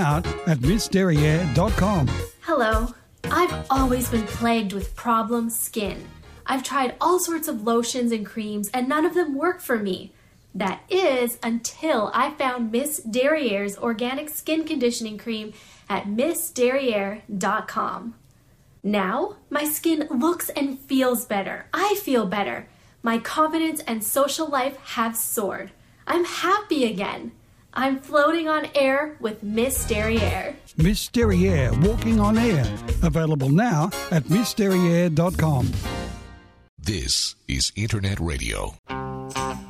out at MissDerriere.com. Hello. I've always been plagued with problem skin. I've tried all sorts of lotions and creams, and none of them work for me. That is, until I found Miss Derriere's organic skin conditioning cream at MissDerriere.com. Now, my skin looks and feels better. I feel better. My confidence and social life have soared. I'm happy again. I'm floating on air with Miss Derriere. Miss Derriere, Walking on Air. Available now at MissDerriere.com. This is Internet Radio.